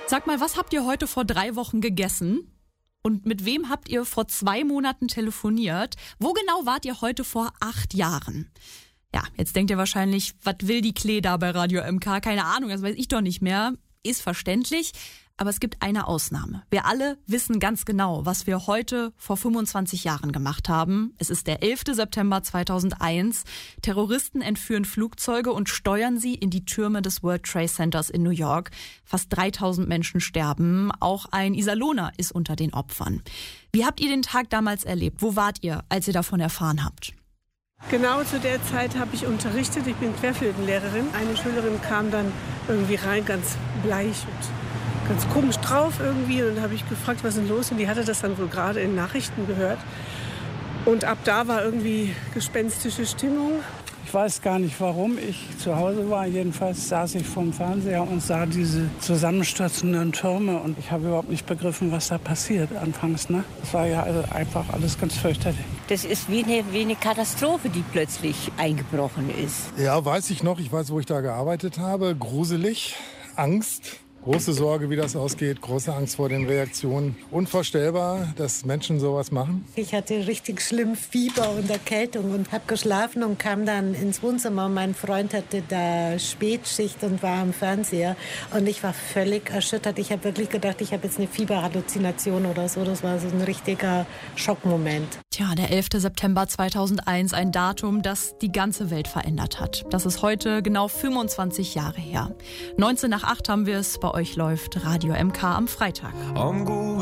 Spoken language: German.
Sag mal, was habt ihr heute vor 3 Wochen gegessen? Und mit wem habt ihr vor 2 Monaten telefoniert? Wo genau wart ihr heute vor 8 Jahren? Ja, jetzt denkt ihr wahrscheinlich, was will die Klee da bei Radio MK? Keine Ahnung, das weiß ich doch nicht mehr. Ist verständlich, aber es gibt eine Ausnahme. Wir alle wissen ganz genau, was wir heute vor 25 Jahren gemacht haben. Es ist der 11. September 2001. Terroristen entführen Flugzeuge und steuern sie in die Türme des World Trade Centers in New York. Fast 3000 Menschen sterben. Auch ein Iserlohner ist unter den Opfern. Wie habt ihr den Tag damals erlebt? Wo wart ihr, als ihr davon erfahren habt? Genau zu der Zeit habe ich unterrichtet. Ich bin Querflötenlehrerin. Eine Schülerin kam dann irgendwie rein, ganz bleich und ganz komisch drauf irgendwie. Und dann habe ich gefragt, was ist denn los? Und die hatte das dann wohl gerade in Nachrichten gehört. Und ab da war irgendwie gespenstische Stimmung. Ich weiß gar nicht, warum ich zu Hause war. Jedenfalls saß ich vorm Fernseher und sah diese zusammenstürzenden Türme. Und ich habe überhaupt nicht begriffen, was da passiert anfangs. Ne? Das war ja also einfach alles ganz fürchterlich. Das ist wie eine Katastrophe, die plötzlich eingebrochen ist. Ja, weiß ich noch. Ich weiß, wo ich da gearbeitet habe. Gruselig, Angst. Große Sorge, wie das ausgeht, große Angst vor den Reaktionen. Unvorstellbar, dass Menschen sowas machen. Ich hatte richtig schlimm Fieber und Erkältung und habe geschlafen und kam dann ins Wohnzimmer. Mein Freund hatte da Spätschicht und war am Fernseher. Und ich war völlig erschüttert. Ich habe wirklich gedacht, ich habe jetzt eine Fieberhalluzination oder so. Das war so ein richtiger Schockmoment. Tja, der 11. September 2001, ein Datum, das die ganze Welt verändert hat. Das ist heute genau 25 Jahre her. 19 nach 8 haben wir es. Bei euch läuft Radio MK am Freitag.